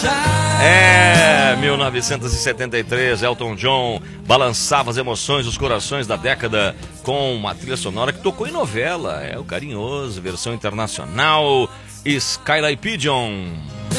1973, Elton John balançava as emoções dos corações da década com uma trilha sonora que tocou em novela. É o Carinhoso, versão internacional, Skyline Pigeon.